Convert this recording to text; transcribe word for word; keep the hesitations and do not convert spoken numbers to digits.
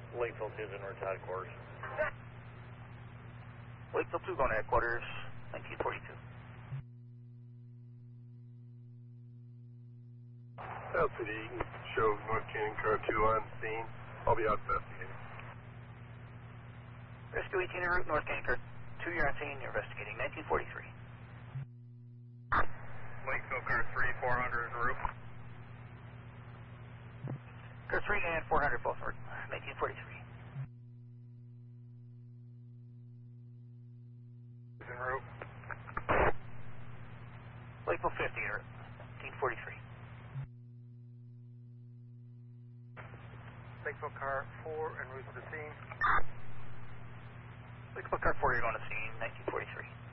Lakeville two is in route to headquarters. Lakeville two going to headquarters, nineteen forty-two. South City, you can show North Canyon Car two on scene. I'll be out investigating. Rescue eighteen en route, North Canyon Car two, you're on scene, you're investigating, nineteen forty-three. Lakeville Car three, four hundred en route. Car three and four hundred both are nineteen forty-three. En route. Lakeville fifty en route, nineteen forty-three. Lakeville Car four en route to the scene. Lakeville Car four, you're going to scene, nineteen forty-three.